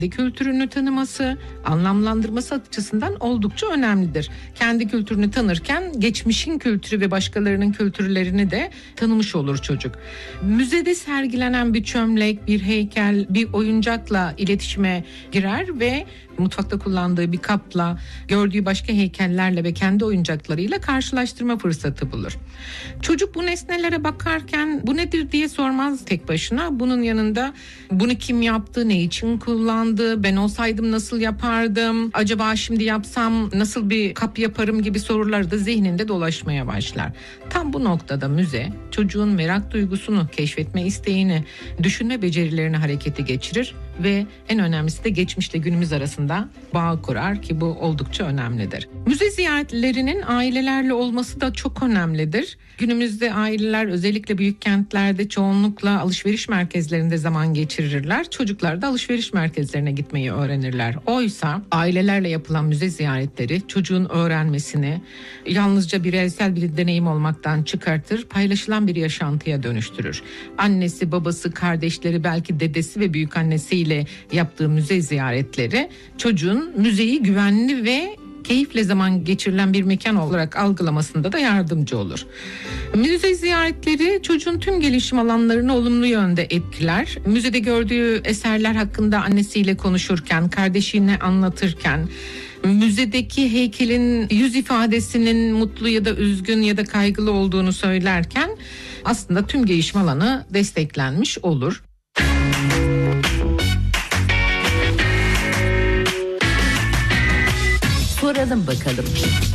Kültürünü tanıması, anlamlandırması açısından oldukça önemlidir. Kendi kültürünü tanırken geçmişin kültürü ve başkalarının kültürlerini de tanımış olur çocuk. Müzede sergilenen bir çömlek, bir heykel, bir oyuncakla iletişime girer ve mutfakta kullandığı bir kapla, gördüğü başka heykellerle ve kendi oyuncaklarıyla karşılaştırma fırsatı bulur. Çocuk bu nesnelere bakarken bu nedir diye sormaz tek başına. Bunun yanında bunu kim yaptı, ne için kullandı, ben olsaydım nasıl yapardım, acaba şimdi yapsam nasıl bir kap yaparım gibi sorular da zihninde dolaşmaya başlar. Tam bu noktada müze çocuğun merak duygusunu, keşfetme isteğini, düşünme becerilerini harekete geçirir ve en önemlisi de geçmişle günümüz arasında bağ kurar ki bu oldukça önemlidir. Müze ziyaretlerinin ailelerle olması da çok önemlidir. Günümüzde aileler özellikle büyük kentlerde çoğunlukla alışveriş merkezlerinde zaman geçirirler. Çocuklar da alışveriş merkezlerine gitmeyi öğrenirler. Oysa ailelerle yapılan müze ziyaretleri çocuğun öğrenmesini yalnızca bireysel bir deneyim olmaktan çıkartır, paylaşılan bir yaşantıya dönüştürür. Annesi, babası, kardeşleri, belki dedesi ve büyükannesiyle yaptığı müze ziyaretleri çocuğun müzeyi güvenli ve keyifle zaman geçirilen bir mekan olarak algılamasında da yardımcı olur. Müze ziyaretleri çocuğun tüm gelişim alanlarını olumlu yönde etkiler. Müzede gördüğü eserler hakkında annesiyle konuşurken, kardeşine anlatırken, müzedeki heykelin yüz ifadesinin mutlu ya da üzgün ya da kaygılı olduğunu söylerken aslında tüm gelişim alanı desteklenmiş olur. Soralım bakalım.